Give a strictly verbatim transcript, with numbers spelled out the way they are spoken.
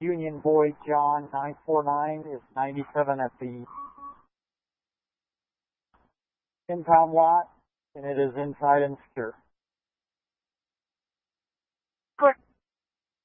Union Boy John nine four nine is ninety-seven at the impound lot, and it is inside and secure. Clear.